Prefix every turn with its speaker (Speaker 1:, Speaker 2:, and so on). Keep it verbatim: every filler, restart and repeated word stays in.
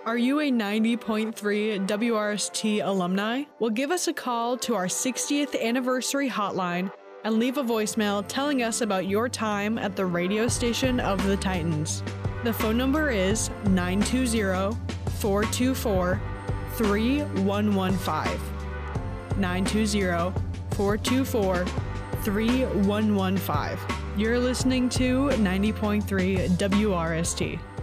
Speaker 1: Are you a ninety point three W R S T alumni? Well, give us a call to our sixtieth anniversary hotline and leave a voicemail telling us about your time at the radio station of the Titans. The phone number is nine two zero, four two four, three one one five. nine two zero, four two four, three one one five. You're listening to ninety point three W R S T.